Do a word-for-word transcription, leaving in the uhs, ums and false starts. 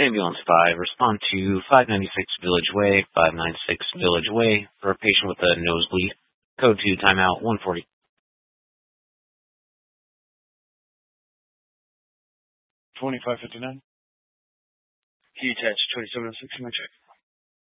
Ambulance five, respond to five ninety-six Village Way, five ninety-six Village Way, for a patient with a nosebleed. Code two, timeout, one forty. twenty-five fifty-nine. Key attached, twenty-seven oh six, my check.